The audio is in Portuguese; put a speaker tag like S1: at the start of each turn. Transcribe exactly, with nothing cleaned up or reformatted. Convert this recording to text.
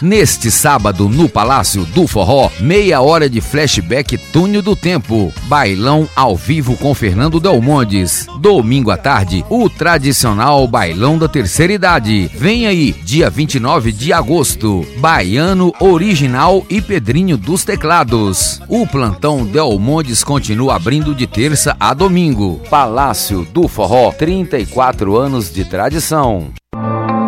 S1: Neste sábado, no Palácio do Forró, meia hora de flashback Túnel do Tempo. Bailão ao vivo com Fernando Delmondes. Domingo à tarde, o tradicional Bailão da Terceira Idade. Vem aí, dia vinte e nove de agosto. Baiano Original e Pedrinho dos Teclados. O plantão Delmondes continua abrindo de terça a domingo. Palácio do Forró, trinta e quatro anos de tradição.